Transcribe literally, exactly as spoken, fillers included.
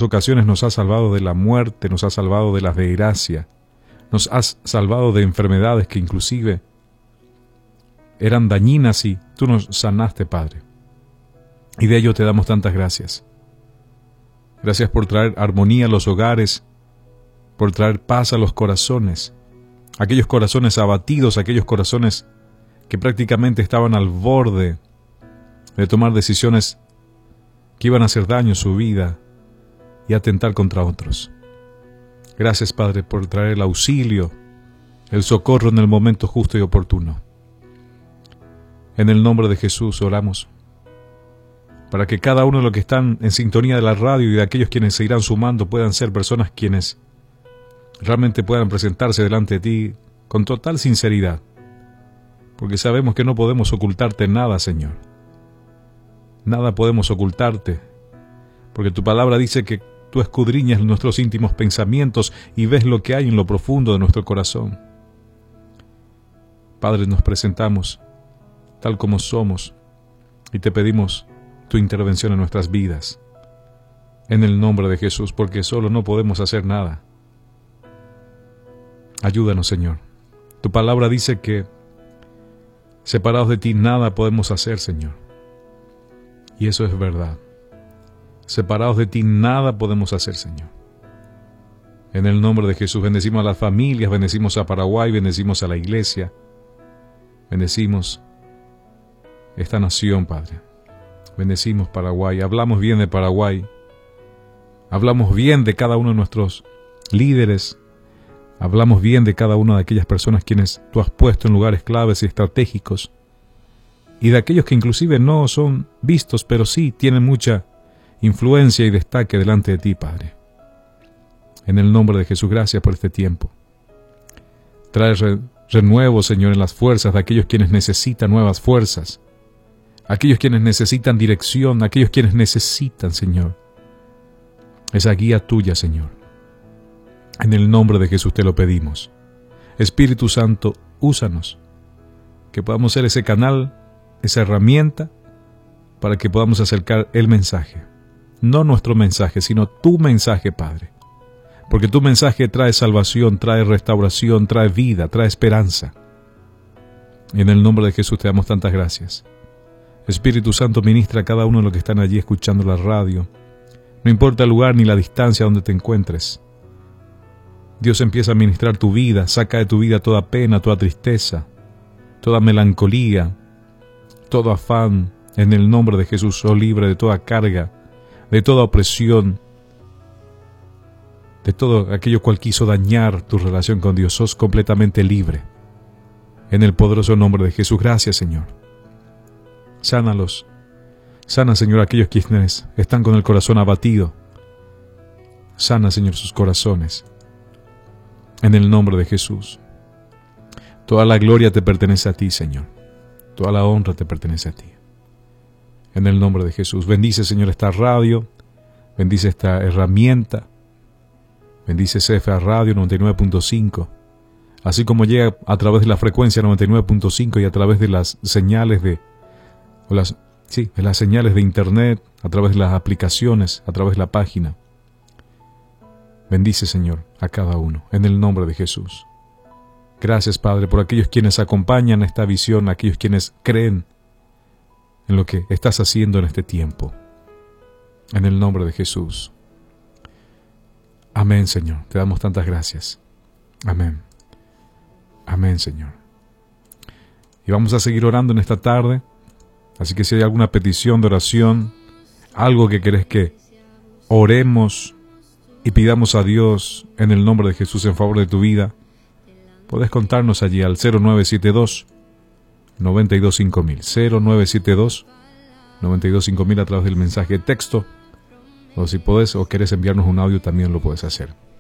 tantas ocasiones nos has salvado de la muerte, nos has salvado de la desgracia, nos has salvado de enfermedades que inclusive eran dañinas y tú nos sanaste, Padre. Y de ello te damos tantas gracias. Gracias por traer armonía a los hogares, por traer paz a los corazones, aquellos corazones abatidos, aquellos corazones que prácticamente estaban al borde de tomar decisiones que iban a hacer daño a su vida y atentar contra otros. Gracias, Padre, por traer el auxilio, el socorro en el momento justo y oportuno. En el nombre de Jesús oramos para que cada uno de los que están en sintonía de la radio y de aquellos quienes se irán sumando puedan ser personas quienes realmente puedan presentarse delante de ti con total sinceridad, porque sabemos que no podemos ocultarte nada, Señor. Nada podemos ocultarte, porque tu palabra dice que tú escudriñas nuestros íntimos pensamientos y ves lo que hay en lo profundo de nuestro corazón. Padre, nos presentamos tal como somos y te pedimos tu intervención en nuestras vidas, en el nombre de Jesús, porque solo no podemos hacer nada. Ayúdanos, Señor. Tu palabra dice que separados de ti nada podemos hacer, Señor. Y eso es verdad. Separados de ti nada podemos hacer, Señor. En el nombre de Jesús bendecimos a las familias, bendecimos a Paraguay, bendecimos a la iglesia, bendecimos esta nación, Padre. Bendecimos Paraguay, hablamos bien de Paraguay, hablamos bien de cada uno de nuestros líderes, hablamos bien de cada una de aquellas personas quienes tú has puesto en lugares claves y estratégicos, y de aquellos que inclusive no son vistos, pero sí tienen mucha influencia y destaque delante de ti, Padre. En el nombre de Jesús, gracias por este tiempo. Trae re renuevo, Señor, en las fuerzas de aquellos quienes necesitan nuevas fuerzas, aquellos quienes necesitan dirección, aquellos quienes necesitan, Señor, esa guía tuya, Señor. En el nombre de Jesús te lo pedimos. Espíritu Santo, úsanos, que podamos ser ese canal, esa herramienta, para que podamos acercar el mensaje. No nuestro mensaje, sino tu mensaje, Padre. Porque tu mensaje trae salvación, trae restauración, trae vida, trae esperanza. En el nombre de Jesús te damos tantas gracias. Espíritu Santo, ministra a cada uno de los que están allí escuchando la radio. No importa el lugar ni la distancia donde te encuentres. Dios empieza a ministrar tu vida, saca de tu vida toda pena, toda tristeza, toda melancolía, todo afán. En el nombre de Jesús, oh libre de toda carga, de toda opresión, de todo aquello cual quiso dañar tu relación con Dios. Sos completamente libre. En el poderoso nombre de Jesús, gracias, Señor. Sánalos. Sana, Señor, a aquellos quienes están con el corazón abatido. Sana, Señor, sus corazones. En el nombre de Jesús. Toda la gloria te pertenece a ti, Señor. Toda la honra te pertenece a ti. En el nombre de Jesús. Bendice, Señor, esta radio. Bendice esta herramienta. Bendice C F A Radio noventa y nueve punto cinco. Así como llega a través de la frecuencia noventa y nueve punto cinco y a través de las señales de, o las, sí, de las señales de internet, a través de las aplicaciones, a través de la página. Bendice, Señor, a cada uno, en el nombre de Jesús. Gracias, Padre, por aquellos quienes acompañan esta visión, aquellos quienes creen en lo que estás haciendo en este tiempo. En el nombre de Jesús. Amén, Señor. Te damos tantas gracias. Amén. Amén, Señor. Y vamos a seguir orando en esta tarde. Así que si hay alguna petición de oración, algo que querés que oremos y pidamos a Dios en el nombre de Jesús en favor de tu vida, podés contarnos allí al cero nueve siete dos, nueve dos cinco mil. cero nueve siete dos, nueve dos cinco mil a través del mensaje de texto. O si podés o querés enviarnos un audio, también lo puedes hacer.